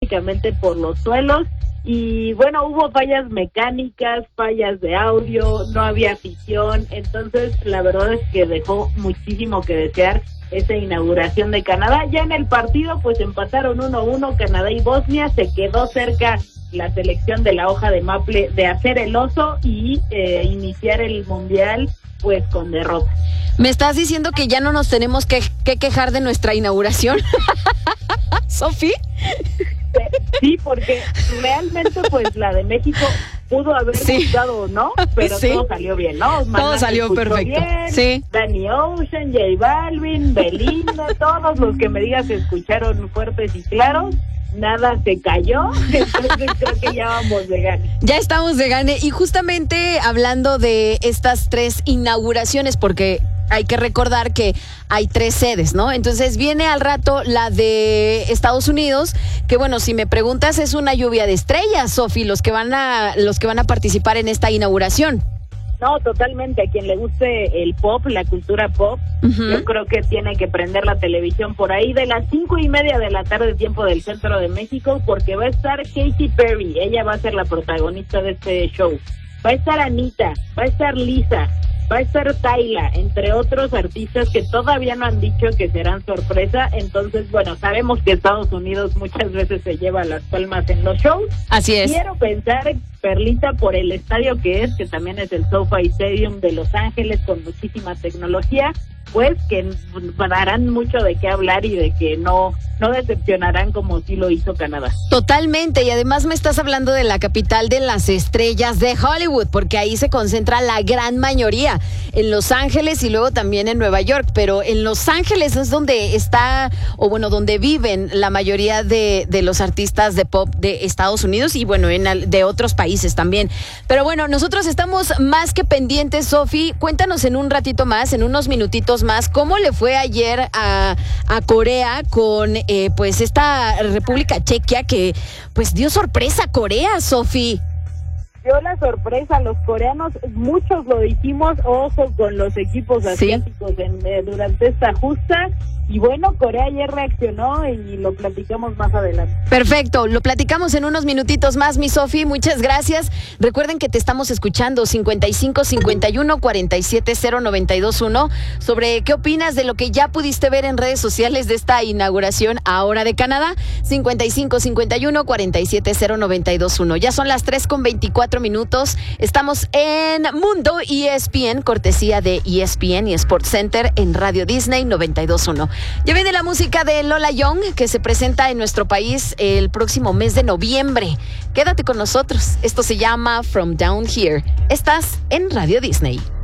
prácticamente por los suelos. Y bueno, hubo fallas mecánicas, fallas de audio, no había afición, entonces la verdad es que dejó muchísimo que desear esa inauguración de Canadá. Ya en el partido pues empataron 1-1 Canadá y Bosnia, se quedó cerca la selección de la hoja de maple de hacer el oso y iniciar el mundial pues con derrota. ¿Me estás diciendo que ya no nos tenemos que quejar de nuestra inauguración? ¿Sofi? Sí, porque realmente pues la de México pudo haber gustado, ¿no? Pero todo salió bien, ¿no? Todo salió perfecto. Bien, sí. Danny Ocean, J Balvin, Belinda, todos los que me digas se escucharon fuertes y claros. Nada se cayó, entonces creo que ya vamos de gane. Ya estamos de gane. Y justamente hablando de estas 3 inauguraciones, porque hay que recordar que hay 3 sedes, ¿no? Entonces viene al rato la de Estados Unidos, que bueno, si me preguntas es una lluvia de estrellas, Sofi, los que van a participar en esta inauguración. No, totalmente. A quien le guste el pop, la cultura pop, yo creo que tiene que prender la televisión por ahí de las 5:30 de la tarde, tiempo del centro de México, porque va a estar Katy Perry. Ella va a ser la protagonista de este show. Va a estar Anita, va a estar Lisa, va a estar Tayla, entre otros artistas que todavía no han dicho que serán sorpresa. Entonces, bueno, sabemos que Estados Unidos muchas veces se lleva las palmas en los shows. Así es. Quiero pensar, Perlita, por el estadio que también es el SoFi Stadium de Los Ángeles, con muchísima tecnología, pues que darán mucho de qué hablar y de que no decepcionarán como sí lo hizo Canadá. Totalmente, y además me estás hablando de la capital de las estrellas de Hollywood, porque ahí se concentra la gran mayoría, en Los Ángeles y luego también en Nueva York, pero en Los Ángeles es donde está, o bueno, donde viven la mayoría de los artistas de pop de Estados Unidos y bueno, de otros países también. Pero bueno, nosotros estamos más que pendientes, Sofi. Cuéntanos en un ratito más, en unos minutitos más, ¿cómo le fue ayer a Corea con pues esta República Checa que pues dio sorpresa a Corea, Sofi? Dio la sorpresa, los coreanos, muchos lo dijimos, ojo con los equipos asiáticos durante esta justa. Y bueno, Corea ayer reaccionó y lo platicamos más adelante. Perfecto, lo platicamos en unos minutitos más, mi Sofi, muchas gracias. Recuerden que te estamos escuchando 55 51 47 0921 sobre qué opinas de lo que ya pudiste ver en redes sociales de esta inauguración ahora de Canadá. 55 51 47 0921. Ya son las 3:24. Estamos en Mundo ESPN, cortesía de ESPN y Sports Center en Radio Disney 92.1. Ya viene la música de Lola Young, que se presenta en nuestro país el próximo mes de noviembre. Quédate con nosotros. Esto se llama From Down Here. Estás en Radio Disney.